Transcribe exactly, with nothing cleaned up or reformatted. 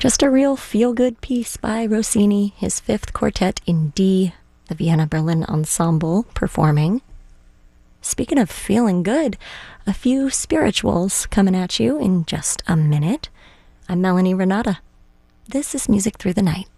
Just a real feel-good piece by Rossini, his fifth quartet in D, the Vienna Berlin Ensemble performing. Speaking of feeling good, a few spirituals coming at you in just a minute. I'm Melanie Renata. This is Music Through the Night.